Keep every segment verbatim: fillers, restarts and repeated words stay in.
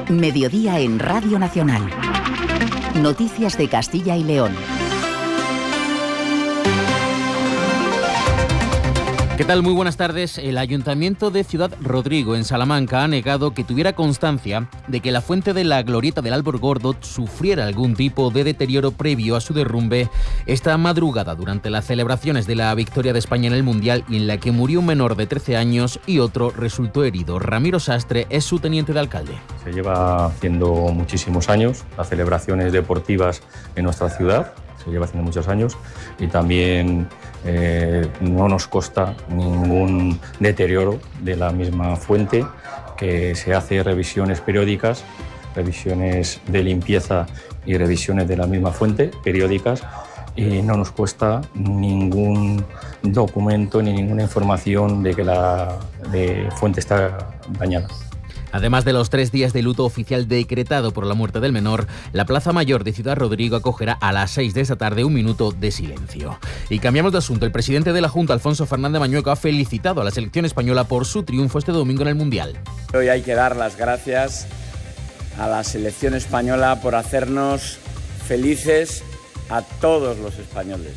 Mediodía en Radio Nacional. Noticias de Castilla y León. ¿Qué tal? Muy buenas tardes. El Ayuntamiento de Ciudad Rodrigo, en Salamanca, ha negado que tuviera constancia de que la fuente de la glorieta del Alborgordo sufriera algún tipo de deterioro previo a su derrumbe esta madrugada durante las celebraciones de la victoria de España en el Mundial, y en la que murió un menor de trece años y otro resultó herido. Ramiro Sastre es su teniente de alcalde. Se lleva haciendo muchísimos años las celebraciones deportivas en nuestra ciudad. Se lleva haciendo muchos años y también eh, no nos consta ningún deterioro de la misma fuente, que se hace revisiones periódicas, revisiones de limpieza y revisiones de la misma fuente periódicas, y no nos cuesta ningún documento ni ninguna información de que la de fuente está dañada. Además de los tres días de luto oficial decretado por la muerte del menor, la Plaza Mayor de Ciudad Rodrigo acogerá a las seis de esta tarde un minuto de silencio. Y cambiamos de asunto. El presidente de la Junta, Alfonso Fernández Mañueco, ha felicitado a la selección española por su triunfo este domingo en el Mundial. Hoy hay que dar las gracias a la selección española por hacernos felices a todos los españoles,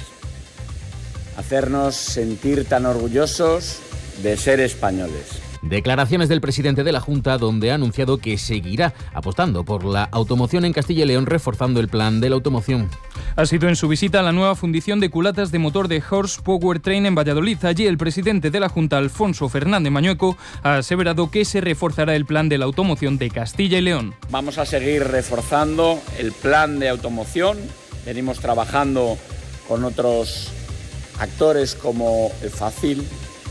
hacernos sentir tan orgullosos de ser españoles. Declaraciones del presidente de la Junta, donde ha anunciado que seguirá apostando por la automoción en Castilla y León, reforzando el plan de la automoción. Ha sido en su visita a la nueva fundición de culatas de motor de Horse Powertrain en Valladolid. Allí el presidente de la Junta, Alfonso Fernández Mañueco, ha aseverado que se reforzará el plan de la automoción de Castilla y León. Vamos a seguir reforzando el plan de automoción. Venimos trabajando con otros actores como el Facil.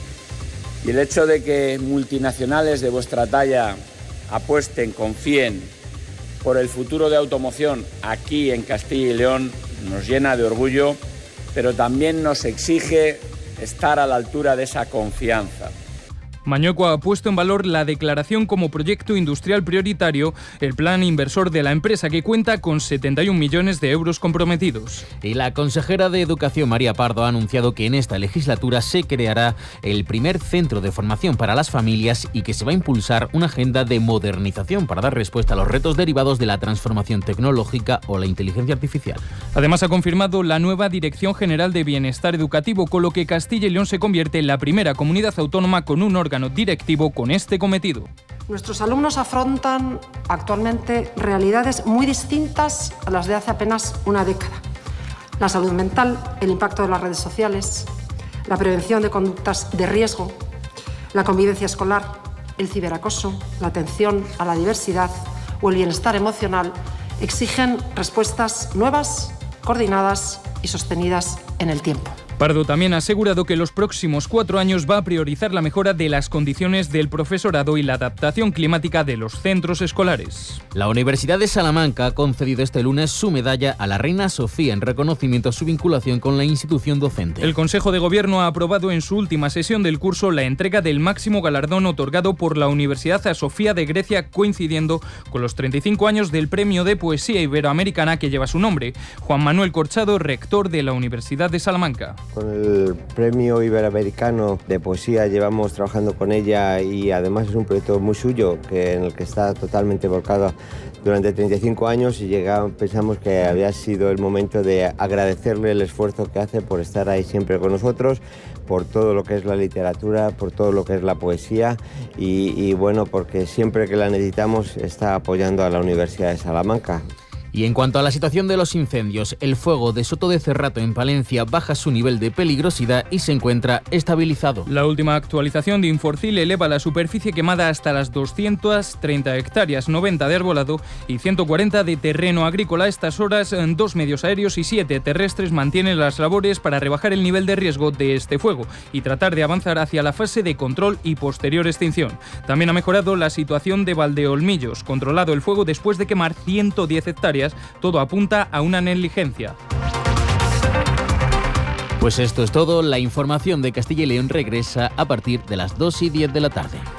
Y el hecho de que multinacionales de vuestra talla apuesten, confíen por el futuro de automoción aquí en Castilla y León nos llena de orgullo, pero también nos exige estar a la altura de esa confianza. Mañueco ha puesto en valor la declaración como proyecto industrial prioritario, el plan inversor de la empresa, que cuenta con setenta y un millones de euros comprometidos. Y la consejera de Educación, María Pardo, ha anunciado que en esta legislatura se creará el primer centro de formación para las familias y que se va a impulsar una agenda de modernización para dar respuesta a los retos derivados de la transformación tecnológica o la inteligencia artificial. Además, ha confirmado la nueva Dirección General de Bienestar Educativo, con lo que Castilla y León se convierte en la primera comunidad autónoma con un órgano directivo con este cometido. Nuestros alumnos afrontan actualmente realidades muy distintas a las de hace apenas una década. La salud mental, el impacto de las redes sociales, la prevención de conductas de riesgo, la convivencia escolar, el ciberacoso, la atención a la diversidad o el bienestar emocional exigen respuestas nuevas, coordinadas y sostenidas en el tiempo. Pardo también ha asegurado que los próximos cuatro años va a priorizar la mejora de las condiciones del profesorado y la adaptación climática de los centros escolares. La Universidad de Salamanca ha concedido este lunes su medalla a la Reina Sofía en reconocimiento a su vinculación con la institución docente. El Consejo de Gobierno ha aprobado en su última sesión del curso la entrega del máximo galardón otorgado por la Universidad a Sofía de Grecia, coincidiendo con los treinta y cinco años del Premio de Poesía Iberoamericana que lleva su nombre. Juan Manuel Corchado, rector de la Universidad de Salamanca. Con el Premio Iberoamericano de Poesía llevamos trabajando con ella, y además es un proyecto muy suyo, que en el que está totalmente volcado durante treinta y cinco años, y llegamos, pensamos que había sido el momento de agradecerle el esfuerzo que hace por estar ahí siempre con nosotros, por todo lo que es la literatura, por todo lo que es la poesía y, y bueno, porque siempre que la necesitamos está apoyando a la Universidad de Salamanca. Y en cuanto a la situación de los incendios, el fuego de Soto de Cerrato en Palencia baja su nivel de peligrosidad y se encuentra estabilizado. La última actualización de Inforcil eleva la superficie quemada hasta las doscientas treinta hectáreas, noventa de arbolado y ciento cuarenta de terreno agrícola. A estas horas, dos medios aéreos y siete terrestres mantienen las labores para rebajar el nivel de riesgo de este fuego y tratar de avanzar hacia la fase de control y posterior extinción. También ha mejorado la situación de Valdeolmillos, controlado el fuego después de quemar ciento diez hectáreas. Todo apunta a una negligencia. Pues esto es todo. La información de Castilla y León regresa a partir de las dos y diez de la tarde.